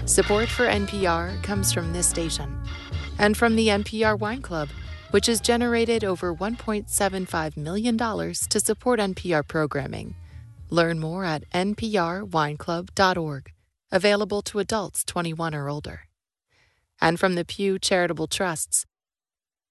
Support for NPR comes from this station and from the NPR Wine Club, which has generated over $1.75 million to support NPR programming. Learn more at nprwineclub.org, available to adults 21 or older. And from the Pew Charitable Trusts,